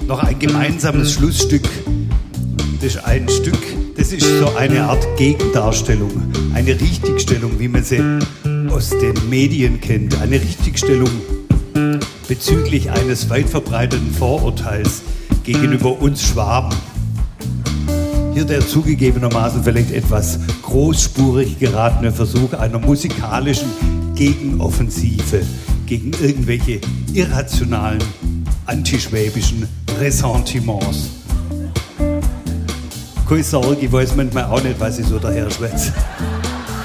noch ein gemeinsames Schlussstück. Das ist ein Stück, das ist so eine Art Gegendarstellung, eine Richtigstellung, wie man sie aus den Medien kennt. Eine Richtigstellung bezüglich eines weit verbreiteten Vorurteils gegenüber uns Schwaben. Hier der zugegebenermaßen vielleicht etwas großspurig geratene Versuch einer musikalischen Gegenoffensive gegen irgendwelche irrationalen, antischwäbischen Ressentiments. Keine Sorge, ich weiß manchmal auch nicht, was ich so daher schwätze.